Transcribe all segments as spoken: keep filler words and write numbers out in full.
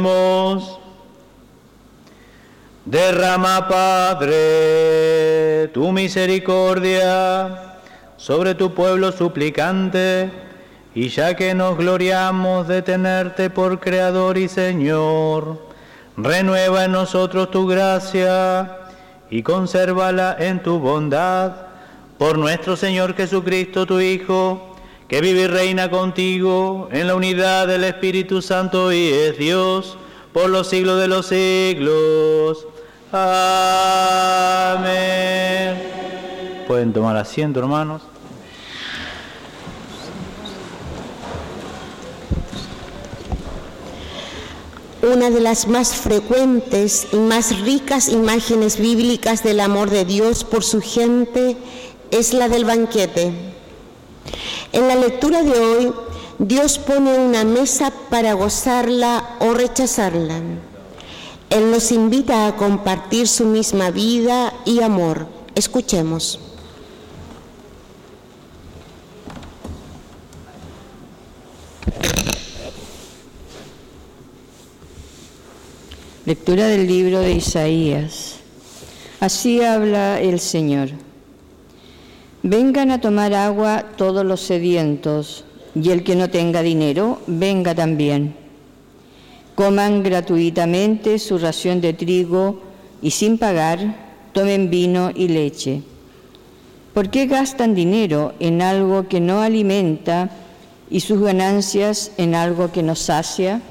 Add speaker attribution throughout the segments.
Speaker 1: Derrama, Padre, tu misericordia sobre tu pueblo suplicante, y ya que nos gloriamos de tenerte por Creador y Señor, renueva en nosotros tu gracia y consérvala en tu bondad, por nuestro Señor Jesucristo, tu Hijo, que vive y reina contigo en la unidad del Espíritu Santo y es Dios por los siglos de los siglos. Amén. Pueden tomar asiento, hermanos.
Speaker 2: Una de las más frecuentes y más ricas imágenes bíblicas del amor de Dios por su gente es la del banquete. En la lectura de hoy, Dios pone una mesa para gozarla o rechazarla. Él nos invita a compartir su misma vida y amor. Escuchemos.
Speaker 3: Lectura del libro de Isaías. Así habla el Señor. Vengan a tomar agua todos los sedientos, y el que no tenga dinero, venga también. Coman gratuitamente su ración de trigo y sin pagar, tomen vino y leche. ¿Por qué gastan dinero en algo que no alimenta y sus ganancias en algo que no sacia?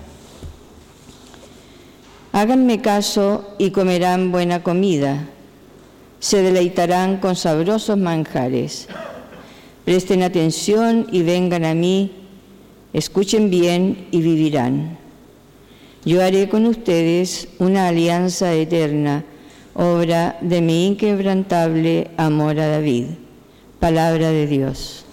Speaker 3: Háganme caso y comerán buena comida. Se deleitarán con sabrosos manjares. Presten atención y vengan a mí. Escuchen bien y vivirán. Yo haré con ustedes una alianza eterna, obra de mi inquebrantable amor a David. Palabra de Dios.